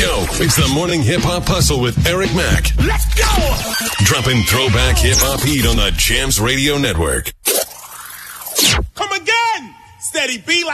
Yo, it's the Morning Hip Hop Hustle with Eric Mack. Let's go! Dropping throwback hip hop heat on the Jams Radio Network. Come again! Steady B like